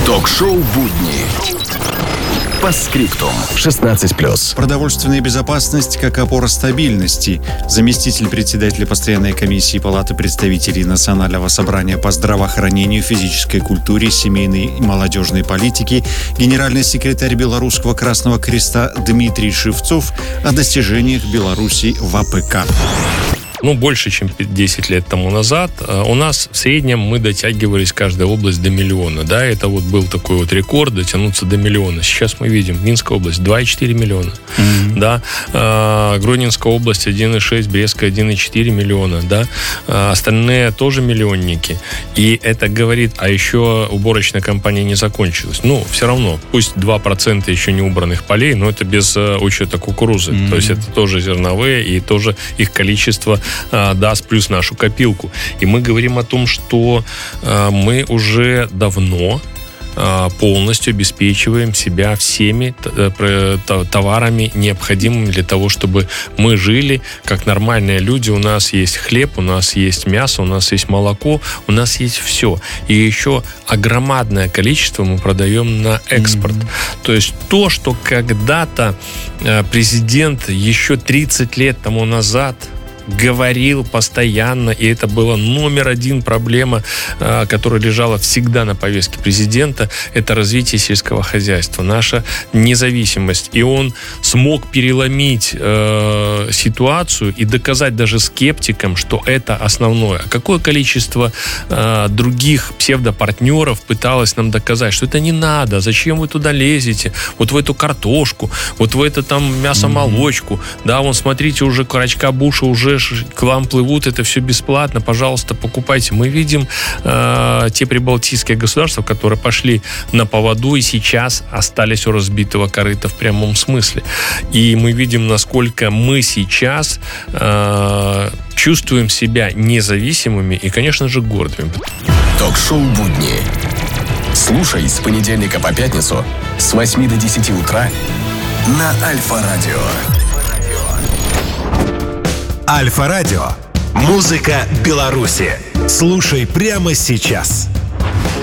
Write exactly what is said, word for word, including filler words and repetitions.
Ток-шоу «Будни». По скриптум. шестнадцать плюс. Продовольственная безопасность как опора стабильности. Заместитель председателя постоянной комиссии Палаты представителей Национального собрания по здравоохранению, физической культуре, семейной и молодежной политике, генеральный секретарь Белорусского Красного Креста Дмитрий Шевцов о достижениях Беларуси в А П К. Ну, больше, чем десять лет тому назад, у нас в среднем мы дотягивались, каждая область, до миллиона. Да, это вот был такой вот рекорд, дотянуться до миллиона. Сейчас мы видим, Минская область два и четыре миллиона. Mm-hmm. Да, а, Гродненская область один и шесть, Брестская один и четыре миллиона. Да, а, остальные тоже миллионники. И это говорит, а еще уборочная кампания не закончилась. Ну, все равно, пусть два процента еще не убранных полей, но это без а, учета кукурузы. Mm-hmm. То есть это тоже зерновые, и тоже их количество даст плюс нашу копилку. И мы говорим о том, что э, мы уже давно э, полностью обеспечиваем себя всеми э, товарами, необходимыми для того, чтобы мы жили как нормальные люди. У нас есть хлеб, у нас есть мясо, у нас есть молоко, у нас есть все. И еще огромадное количество мы продаем на экспорт. Mm-hmm. То есть то, что когда-то э, президент еще тридцать лет тому назад говорил постоянно, и это была номер один проблема, которая лежала всегда на повестке президента, это развитие сельского хозяйства, наша независимость. И он смог переломить э, ситуацию и доказать даже скептикам, что это основное. А какое количество э, других псевдопартнеров пыталось нам доказать, что это не надо, зачем вы туда лезете, вот в эту картошку, вот в это там мясомолочку, mm-hmm. да, вон смотрите, уже карачка буша уже к вам плывут, это все бесплатно, пожалуйста, покупайте. Мы видим э, те прибалтийские государства, которые пошли на поводу и сейчас остались у разбитого корыта в прямом смысле. И мы видим, насколько мы сейчас э, чувствуем себя независимыми и, конечно же, гордыми. Ток-шоу «Будни». Слушай с понедельника по пятницу с восьми до десяти утра на Альфа-радио. Альфа-радио. Музыка Беларуси. Слушай прямо сейчас.